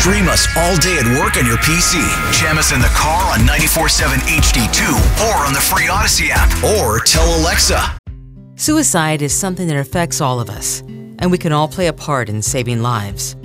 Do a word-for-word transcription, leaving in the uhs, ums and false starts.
Stream us all day at work on your P C. Jam us in the car on ninety-four point seven H D two or on the free Odyssey app. Or tell Alexa. Suicide is something that affects all of us, and we can all play a part in saving lives.